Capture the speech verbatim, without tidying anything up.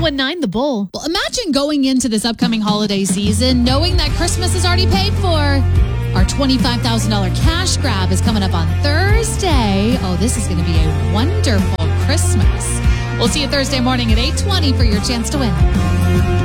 one nine The Bull. Well, imagine going into this upcoming holiday season knowing that Christmas is already paid for. Our twenty-five thousand dollars cash grab is coming up on Thursday. Oh, this is going to be a wonderful Christmas. We'll see you Thursday morning at eight twenty for your chance to win.